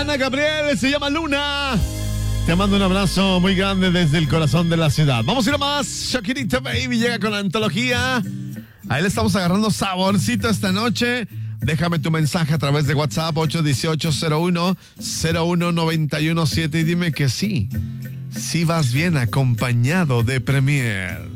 Ana Gabriel, se llama Luna. Te mando un abrazo muy grande desde el corazón de la ciudad. Vamos a ir a más. Shakirita Baby llega con la antología. Ahí le estamos agarrando saborcito esta noche. Déjame tu mensaje a través de WhatsApp 818-01-01917 y dime que sí vas bien acompañado de Premier.